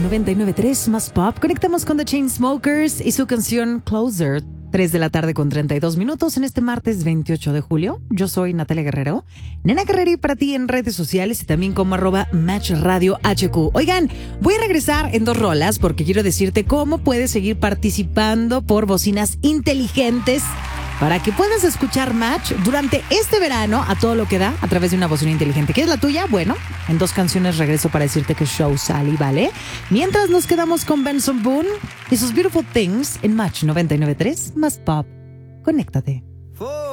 99.3 más pop. Conectamos con The Chainsmokers y su canción Closer. 3 de la tarde con 32 minutos en este martes 28 de julio. Yo soy Natalia Guerrero. Nena Guerrero para ti en redes sociales y también como @MatchRadioHQ. Oigan, voy a regresar en 2 rolas porque quiero decirte cómo puedes seguir participando por bocinas inteligentes para que puedas escuchar Match durante este verano a todo lo que da a través de una bocina inteligente. ¿Qué es la tuya? Bueno, en 2 canciones regreso para decirte que show sale, ¿vale? Mientras nos quedamos con Benson Boone y sus Beautiful Things en Match 99.3 más pop. Conéctate.